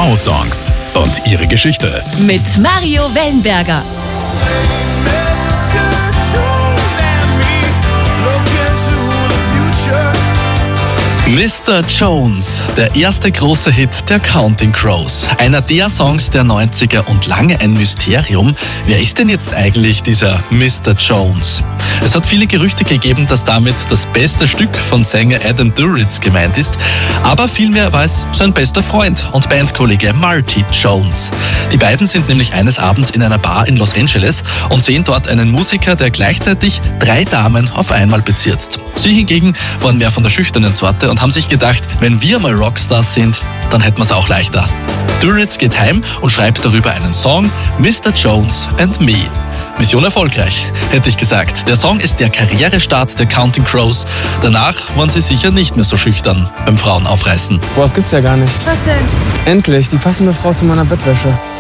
Wow-Songs und ihre Geschichte. Mit Mario Wellenberger. Mr. Jones, der erste große Hit der Counting Crows. Einer der Songs der 90er und lange ein Mysterium. Wer ist denn jetzt eigentlich dieser Mr. Jones? Es hat viele Gerüchte gegeben, dass damit das beste Stück von Sänger Adam Duritz gemeint ist, aber vielmehr war es sein bester Freund und Bandkollege Marty Jones. Die beiden sind nämlich eines Abends in einer Bar in Los Angeles und sehen dort einen Musiker, der gleichzeitig 3 Damen auf einmal bezirzt. Sie hingegen waren mehr von der schüchternen Sorte und haben sich gedacht, wenn wir mal Rockstars sind, dann hätten wir es auch leichter. Duritz geht heim und schreibt darüber einen Song, Mr. Jones and Me. Mission erfolgreich, hätte ich gesagt. Der Song ist der Karrierestart der Counting Crows. Danach waren sie sicher nicht mehr so schüchtern beim Frauenaufreißen. Boah, das gibt's ja gar nicht. Was denn? Endlich, die passende Frau zu meiner Bettwäsche.